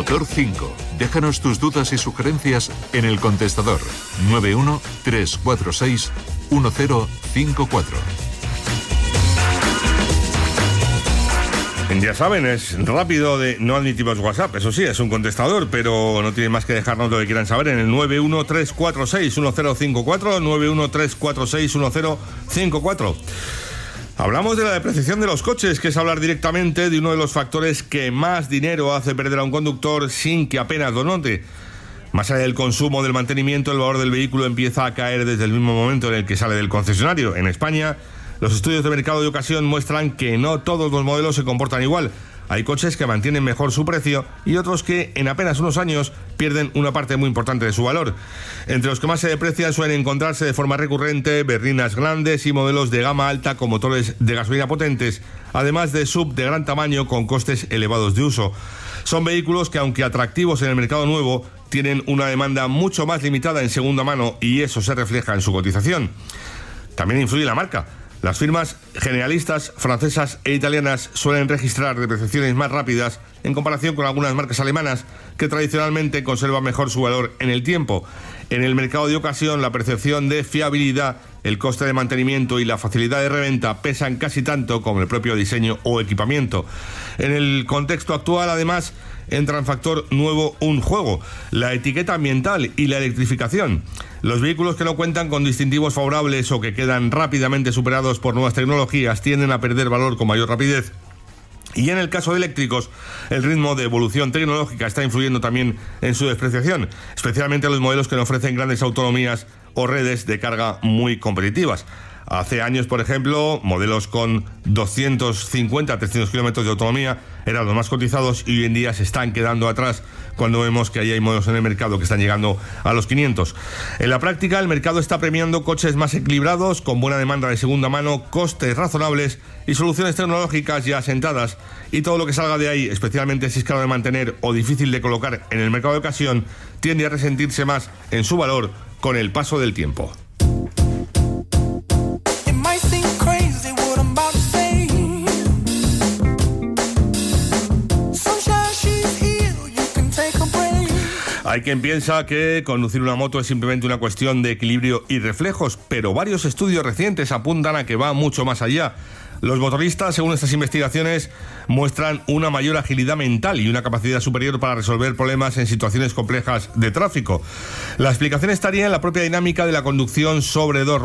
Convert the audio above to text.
Motor 5. Déjanos tus dudas y sugerencias en el contestador 91 346 1054. Ya saben, es rápido, no admitimos WhatsApp, eso sí, es un contestador, pero no tienen más que dejarnos lo que quieran saber en el 913461054, 913461054. Hablamos de la depreciación de los coches, que es hablar directamente de uno de los factores que más dinero hace perder a un conductor sin que apenas lo note. Más allá del consumo, del mantenimiento, el valor del vehículo empieza a caer desde el mismo momento en el que sale del concesionario. En España, los estudios de mercado de ocasión muestran que no todos los modelos se comportan igual. Hay coches que mantienen mejor su precio y otros que en apenas unos años pierden una parte muy importante de su valor. Entre los que más se deprecian suelen encontrarse de forma recurrente berlinas grandes y modelos de gama alta con motores de gasolina potentes, además de sub de gran tamaño con costes elevados de uso. Son vehículos que, aunque atractivos en el mercado nuevo, tienen una demanda mucho más limitada en segunda mano y eso se refleja en su cotización. También influye la marca. Las firmas generalistas francesas e italianas suelen registrar depreciaciones más rápidas en comparación con algunas marcas alemanas que tradicionalmente conservan mejor su valor en el tiempo. En el mercado de ocasión, la percepción de fiabilidad, el coste de mantenimiento y la facilidad de reventa pesan casi tanto como el propio diseño o equipamiento. En el contexto actual, además, entra en factor nuevo un juego: la etiqueta ambiental y la electrificación. Los vehículos que no cuentan con distintivos favorables o que quedan rápidamente superados por nuevas tecnologías tienden a perder valor con mayor rapidez. Y en el caso de eléctricos, el ritmo de evolución tecnológica está influyendo también en su despreciación, especialmente los modelos que no ofrecen grandes autonomías o redes de carga muy competitivas. Hace años, por ejemplo, modelos con 250 a 300 kilómetros de autonomía eran los más cotizados y hoy en día se están quedando atrás cuando vemos que ahí hay modelos en el mercado que están llegando a los 500. En la práctica, el mercado está premiando coches más equilibrados, con buena demanda de segunda mano, costes razonables y soluciones tecnológicas ya asentadas, y todo lo que salga de ahí, especialmente si es caro de mantener o difícil de colocar en el mercado de ocasión, tiende a resentirse más en su valor con el paso del tiempo. Hay quien piensa que conducir una moto es simplemente una cuestión de equilibrio y reflejos, pero varios estudios recientes apuntan a que va mucho más allá. Los motoristas, según estas investigaciones, muestran una mayor agilidad mental y una capacidad superior para resolver problemas en situaciones complejas de tráfico. La explicación estaría en la propia dinámica de la conducción sobre dos